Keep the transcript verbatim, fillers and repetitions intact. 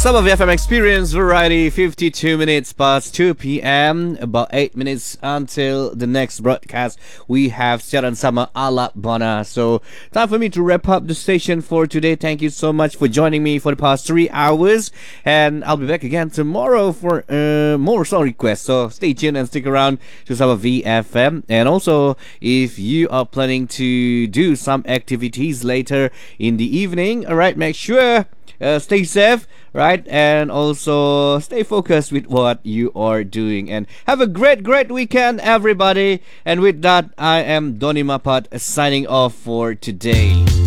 Some of F M Experience Variety, fifty-two minutes past two p.m. About eight minutes until the next broadcast. We have Siaran Sama Ala Bana. So, time for me to wrap up the station for today. Thank you so much for joining me for the past three hours. And I'll be back again tomorrow for uh, more song requests. So, stay tuned and stick around to Sama V F M. And also, if you are planning to do some activities later in the evening, alright, make sure Uh, stay safe, right? And also stay focused with what you are doing. And have a great, great weekend, everybody. And with that, I am Donny Mapat signing off for today.